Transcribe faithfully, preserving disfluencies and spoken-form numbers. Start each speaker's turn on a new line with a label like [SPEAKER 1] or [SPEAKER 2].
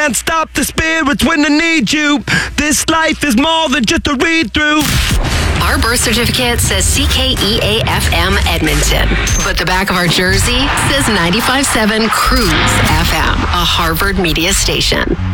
[SPEAKER 1] can't stop the spirits when they need you. This life is more than just a read-through.
[SPEAKER 2] Our birth certificate says C K E A F M Edmonton, but the back of our jersey says ninety-five point seven Cruise F M, a Harvard media station.